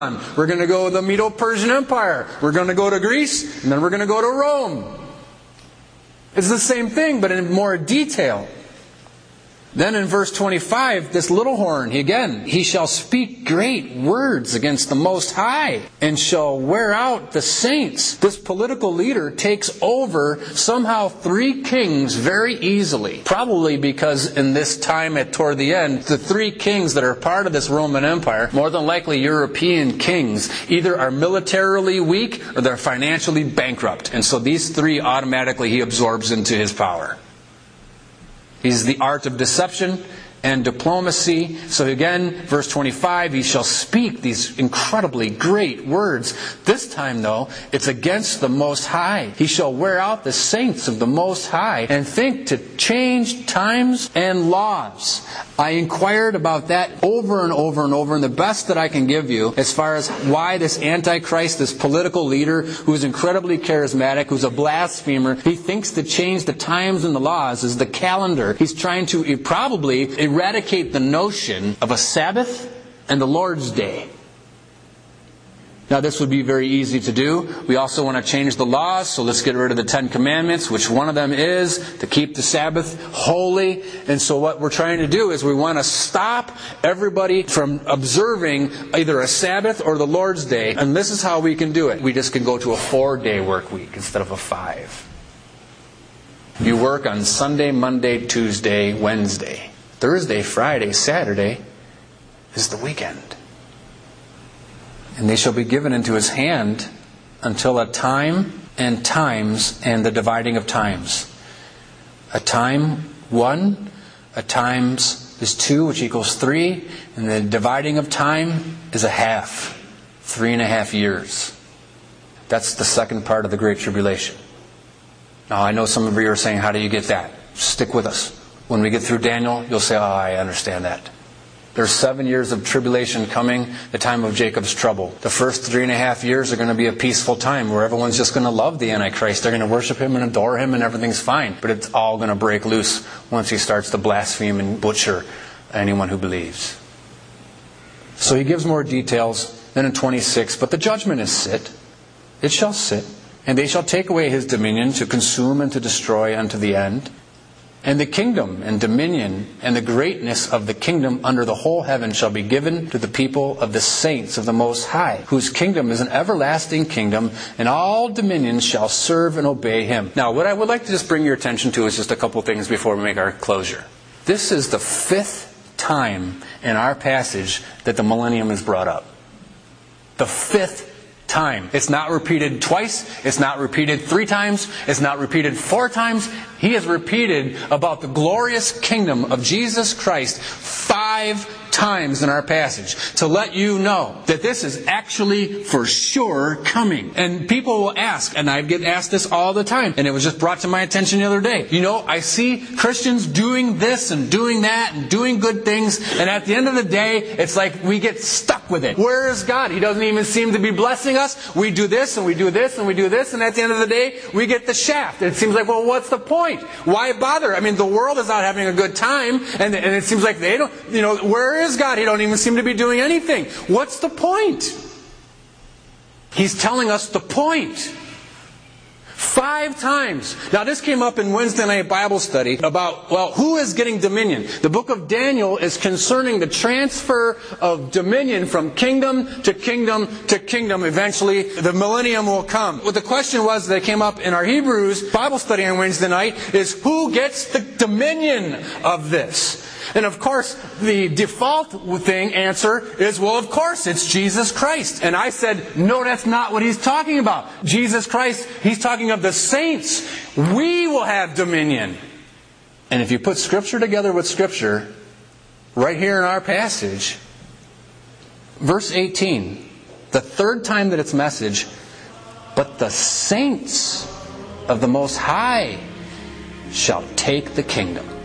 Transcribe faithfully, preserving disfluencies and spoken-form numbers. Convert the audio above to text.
We're going to go to the Medo-Persian Empire. We're going to go to Greece, and then we're going to go to Rome. It's the same thing, but in more detail. Then in verse twenty-five, this little horn, again, he shall speak great words against the Most High, and shall wear out the saints. This political leader takes over somehow three kings very easily. Probably because in this time at toward the end, the three kings that are part of this Roman Empire, more than likely European kings, either are militarily weak or they're financially bankrupt. And so these three automatically he absorbs into his power. He's the art of deception and diplomacy. So again, verse twenty-five, he shall speak these incredibly great words. This time, though, it's against the Most High. He shall wear out the saints of the Most High and think to change times and laws. I inquired about that over and over and over, and the best that I can give you as far as why this Antichrist, this political leader who's incredibly charismatic, who's a blasphemer, he thinks to change the times and the laws is the calendar. He's trying to probably eradicate the notion of a Sabbath and the Lord's Day. Now this would be very easy to do. We also want to change the laws, so let's get rid of the Ten Commandments, which one of them is to keep the Sabbath holy. And so what we're trying to do is we want to stop everybody from observing either a Sabbath or the Lord's Day. And this is how we can do it. We just can go to a four-day work week instead of a five. You work on Sunday, Monday, Tuesday, Wednesday. Thursday, Friday, Saturday is the weekend. And they shall be given into his hand until a time and times and the dividing of times. A time, one. A times is two, which equals three. And the dividing of time is a half. Three and a half years. That's the second part of the Great Tribulation. Now, I know some of you are saying, how do you get that? Stick with us. When we get through Daniel, you'll say, oh, I understand that. There's seven years of tribulation coming, the time of Jacob's trouble. The first three and a half years are going to be a peaceful time where everyone's just going to love the Antichrist. They're going to worship him and adore him and everything's fine. But it's all going to break loose once he starts to blaspheme and butcher anyone who believes. So he gives more details. Then in twenty-six, but the judgment is sit. It shall sit. And they shall take away his dominion to consume and to destroy unto the end. And the kingdom and dominion and the greatness of the kingdom under the whole heaven shall be given to the people of the saints of the Most High, whose kingdom is an everlasting kingdom, and all dominions shall serve and obey him. Now, what I would like to just bring your attention to is just a couple things before we make our closure. This is the fifth time in our passage that the millennium is brought up. The fifth time. It's not repeated twice. It's not repeated three times. It's not repeated four times. He has repeated about the glorious kingdom of Jesus Christ five times in our passage to let you know that this is actually for sure coming. And people will ask, and I get asked this all the time, and it was just brought to my attention the other day. You know, I see Christians doing this and doing that and doing good things, and at the end of the day, it's like we get stuck with it. Where is God? He doesn't even seem to be blessing us. We do this and we do this and we do this, and at the end of the day, we get the shaft. It seems like, well, what's the point? Why bother? I mean, the world is not having a good time, and, and it seems like they don't, you know, where is God? He don't even seem to be doing anything. What's the point? He's telling us the point. Five times. Now this came up in Wednesday night Bible study about, well, who is getting dominion? The book of Daniel is concerning the transfer of dominion from kingdom to kingdom to kingdom. Eventually, the millennium will come. What the question was that came up in our Hebrews Bible study on Wednesday night is, who gets the dominion of this? And of course, the default thing answer is, well, of course, it's Jesus Christ. And I said, no, that's not what he's talking about. Jesus Christ, he's talking of the saints. We will have dominion. And if you put Scripture together with Scripture, right here in our passage, verse eighteen, the third time that it's message, but the saints of the Most High shall take the kingdom.